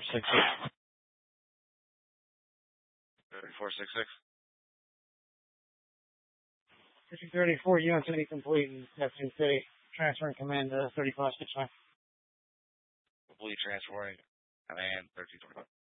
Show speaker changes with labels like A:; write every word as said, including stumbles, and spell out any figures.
A: six six.
B: thirty-four sixty-six.
A: District thirty-four, Unit City complete in Neptune City. Transferring command to thirty-five sixty-five.
B: Complete transferring command thirteen twenty-five.